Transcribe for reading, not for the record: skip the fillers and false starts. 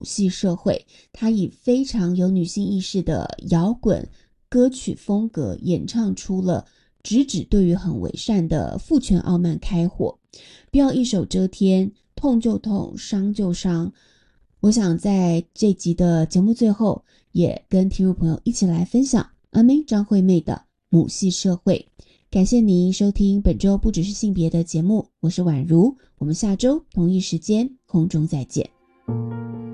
系社会，她以非常有女性意识的摇滚歌曲风格演唱出了直指对于很伪善的父权傲慢开火，不要一手遮天，痛就痛，伤就伤。我想在这集的节目最后，也跟听众朋友一起来分享阿妹张惠妹的母系社会。感谢您收听本周不只是性别的节目，我是宛如，我们下周同一时间空中再见。